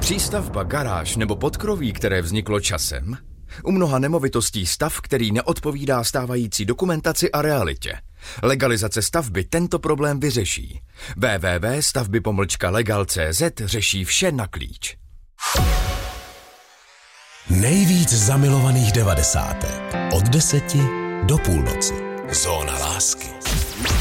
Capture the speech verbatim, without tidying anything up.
Přístavba, garáž nebo podkroví, které vzniklo časem? U mnoha nemovitostí stav, který neodpovídá stávající dokumentaci a realitě. Legalizace stavby tento problém vyřeší. w w w tečka stavby pomlčka legal tečka c z řeší vše na klíč. Nejvíc zamilovaných devadesátek. Od deseti do půlnoci. Zóna lásky.